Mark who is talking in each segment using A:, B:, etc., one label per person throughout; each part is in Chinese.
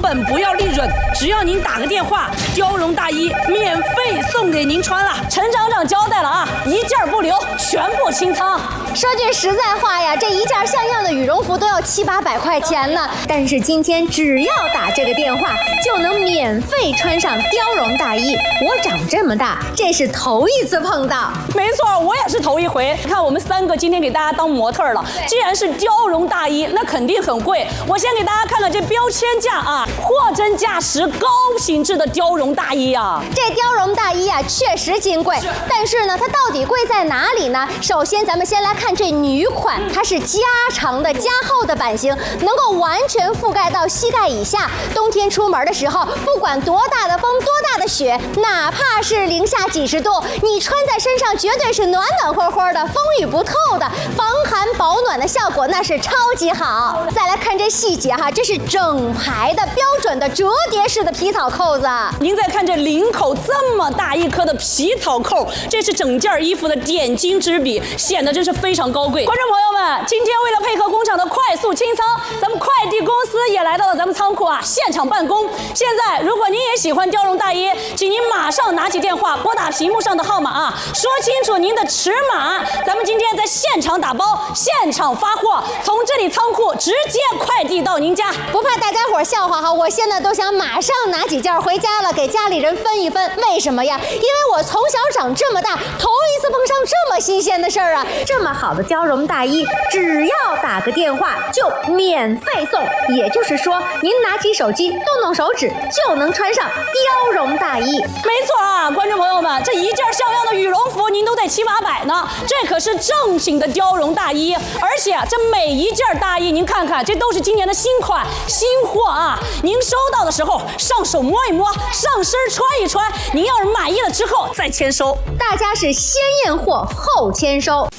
A: 本不要利润，只要您打个电话，貂绒大衣免费送给您穿了。陈厂长交代了啊，一件不留，全部清仓。
B: 说句实在话呀，这一件像样的羽绒服都要700、800块钱呢。但是今天只要打这个电话，就能免费穿上貂绒大衣。我长这么大，这是头一次碰到。
A: 没错，我也是头一回。看我们3个今天给大家当模特了，既然是貂绒大衣，那肯定很贵。我先给大家看看这标签价啊，货真价实、高品质的貂绒大衣啊。
B: 这貂绒大衣啊，确实金贵，但是呢，它到底贵在哪里呢？首先，咱们先来看这女款，它是加长的、加厚的版型，能够完全覆盖到膝盖以下。冬天出门的时候，不管多大的风、多大的雪，哪怕是零下几十度，你穿在身上绝对是暖暖和和的，风雨不透的，防寒保暖的效果那是超级好。再来看这细节哈，这是整排的标准的折叠式的皮草扣子。
A: 您再看这领口这么大一颗的皮草扣，这是整件衣服的点睛之笔，显得真是非常高贵。观众朋友们，今天为了配合工厂的快速清仓，咱们快递公司也来到了咱们仓库啊，现场办公。现在如果您也喜欢貂绒大衣，请您马上拿起电话，拨打屏幕上的号码啊，说清楚您的尺码，咱们今天在现场打包，现场发货，从这里仓库直接快递到您家。
B: 不怕大家伙笑话哈，我现在都想马上拿几件回家了，给家里人分一分。为什么呀？因为我从小长这么大，头一次碰上这么新鲜的事儿啊！这么好的貂绒大衣，只要打个电话就免费送，也就是说，您拿起手机，动动手指就能穿上貂绒大衣。
A: 没错啊，观众朋友们，这一件像样的羽绒服您都得700、800呢，这可是正品的貂绒大衣，而且这每一件大衣您看看，这都是今年的新款新货啊！您收到的时候上手摸一摸，上身穿一穿，您要是满意了之后再签收。
B: 大家是先验货后签收。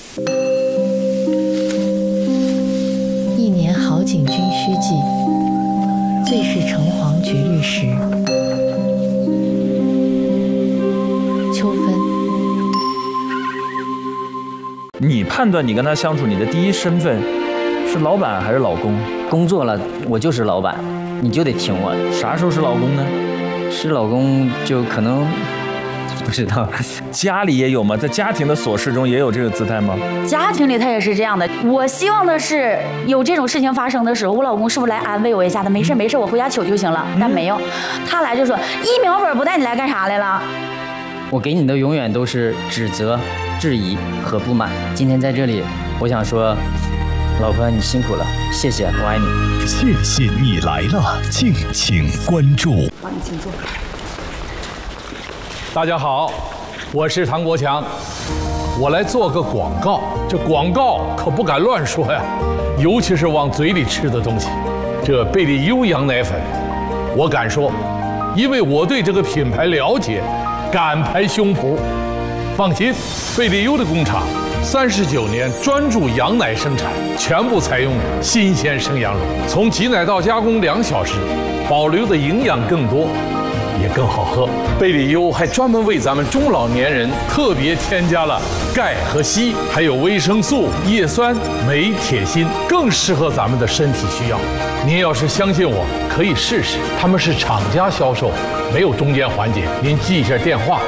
C: 一年好景君须记，最是橙黄橘绿时。秋分。
D: 你判断你跟他相处，你的第一身份是老板还是老公？
E: 工作了，我就是老板，你就得听我的。
D: 啥时候是老公呢？
E: 是老公就可能不知道。
D: 家里也有吗？在家庭的琐事中也有这个姿态吗？
F: 家庭里他也是这样的。我希望的是有这种事情发生的时候，我老公是不是来安慰我一下的？没事没事，我回家取就行了。但没有，他来就说一秒本不带你来干啥来了？
E: 我给你的永远都是指责、质疑和不满。今天在这里，我想说，老婆你辛苦了，谢谢，我爱你。
G: 谢谢你来了，敬请关注。
F: 好，你请坐。
H: 大家好，我是唐国强，我来做个广告。这广告可不敢乱说呀，尤其是往嘴里吃的东西。这贝利优羊奶粉，我敢说，因为我对这个品牌了解，敢拍胸脯。放心，贝利优的工厂39年专注羊奶生产，全部采用新鲜生羊乳，从挤奶到加工2小时，保留的营养更多，也更好喝。贝利优还专门为咱们中老年人特别添加了钙和硒，还有维生素、叶酸、镁、铁、锌，更适合咱们的身体需要。您要是相信我，可以试试。他们是厂家销售，没有中间环节。您记一下电话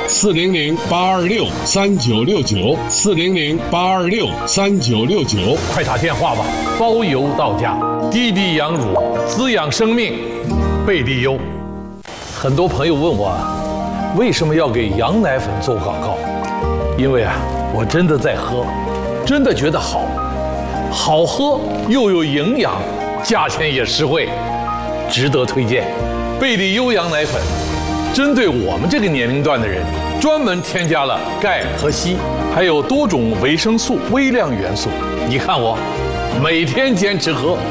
H: ：400-826-3969，400-826-3969，快打电话吧，包邮到家。滴滴羊乳，滋养生命，贝利优。很多朋友问我，为什么要给羊奶粉做广告？因为啊，我真的在喝，真的觉得好，好喝又有营养，价钱也实惠，值得推荐。贝利优羊奶粉，针对我们这个年龄段的人，专门添加了钙和硒，还有多种维生素、微量元素。你看我，每天坚持喝。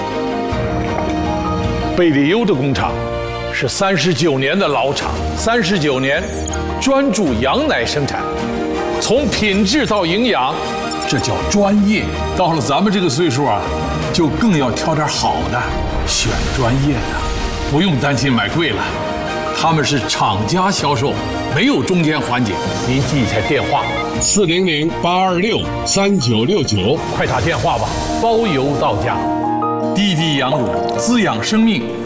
H: 贝利优的工厂是39年的老厂，39年专注羊奶生产，从品质到营养，这叫专业。到了咱们这个岁数啊，就更要挑点好的，选专业的，不用担心买贵了。他们是厂家销售，没有中间环节。您记一下电话：400-826-3969，快打电话吧，包邮到家。滴滴羊乳，滋养生命。